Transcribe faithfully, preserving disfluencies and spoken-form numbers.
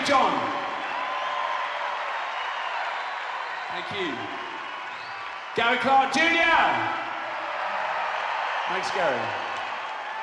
John. Thank you. Gary Clark Junior Thanks, Gary.